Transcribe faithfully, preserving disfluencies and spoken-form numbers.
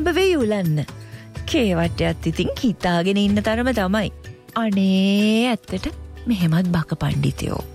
ආරම්භ වෙයි උලන්න. කේවට්ටයත් ඉතින් හිතාගෙන ඉන්න තරම තමයි. අනේ ඇත්තට මෙහෙමත් බක පණ්ඩිතයෝ.